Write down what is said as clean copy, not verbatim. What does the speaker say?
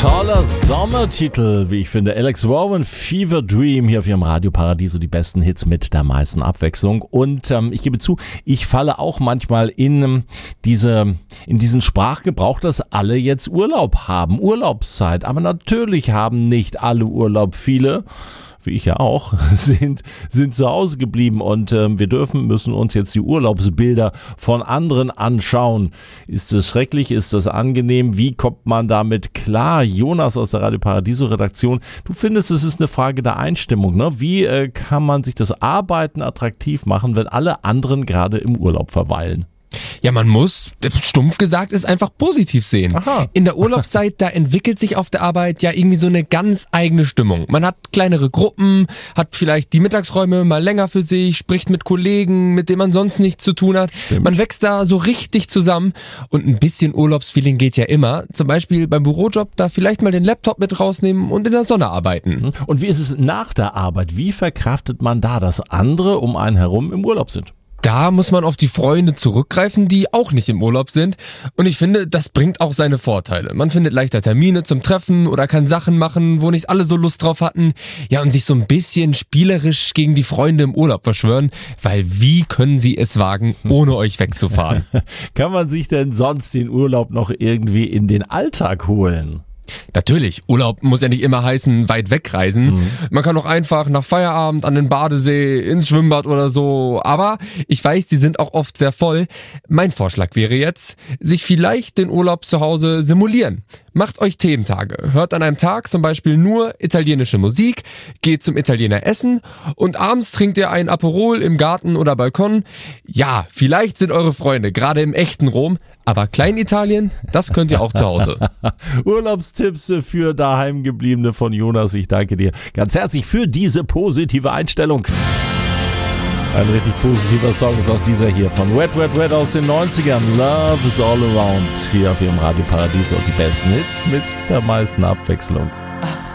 Toller Sommertitel, wie ich finde. Alex Warren, Fever Dream, hier auf Ihrem Radio Paradiso, die besten Hits mit der meisten Abwechslung. Und ich gebe zu, ich falle auch manchmal in diesen Sprachgebrauch, dass alle jetzt Urlaub haben, Urlaubszeit. Aber natürlich haben nicht alle Urlaub. Viele, wie ich ja auch, sind zu Hause geblieben und wir müssen uns jetzt die Urlaubsbilder von anderen anschauen. Ist das schrecklich? Ist das angenehm? Wie kommt man damit klar? Jonas aus der Radio Paradiso Redaktion, du findest, es ist eine Frage der Einstimmung, ne? Wie kann man sich das Arbeiten attraktiv machen, wenn alle anderen gerade im Urlaub verweilen? Ja, man muss, stumpf gesagt, es einfach positiv sehen. Aha. In der Urlaubszeit, da entwickelt sich auf der Arbeit ja irgendwie so eine ganz eigene Stimmung. Man hat kleinere Gruppen, hat vielleicht die Mittagsräume mal länger für sich, spricht mit Kollegen, mit denen man sonst nichts zu tun hat. Stimmt. Man wächst da so richtig zusammen und ein bisschen Urlaubsfeeling geht ja immer. Zum Beispiel beim Bürojob da vielleicht mal den Laptop mit rausnehmen und in der Sonne arbeiten. Und wie ist es nach der Arbeit? Wie verkraftet man da, dass andere um einen herum im Urlaub sind? Da muss man auf die Freunde zurückgreifen, die auch nicht im Urlaub sind. Und ich finde, das bringt auch seine Vorteile. Man findet leichter Termine zum Treffen oder kann Sachen machen, wo nicht alle so Lust drauf hatten. Ja, und sich so ein bisschen spielerisch gegen die Freunde im Urlaub verschwören. Weil wie können sie es wagen, ohne euch wegzufahren? Kann man sich denn sonst den Urlaub noch irgendwie in den Alltag holen? Natürlich, Urlaub muss ja nicht immer heißen, weit wegreisen. Man kann auch einfach nach Feierabend an den Badesee, ins Schwimmbad oder so. Aber ich weiß, die sind auch oft sehr voll. Mein Vorschlag wäre jetzt, sich vielleicht den Urlaub zu Hause simulieren. Macht euch Thementage. Hört an einem Tag zum Beispiel nur italienische Musik, geht zum Italiener essen und abends trinkt ihr ein Aperol im Garten oder Balkon. Ja, vielleicht sind eure Freunde gerade im echten Rom, aber Kleinitalien, das könnt ihr auch zu Hause. Urlaubstipps für Daheimgebliebene von Jonas. Ich danke dir ganz herzlich für diese positive Einstellung. Ein richtig positiver Song ist auch dieser hier von Wet Wet Wet aus den 90ern. Love is all around. Hier auf Ihrem Radio Paradiso und die besten Hits mit der meisten Abwechslung.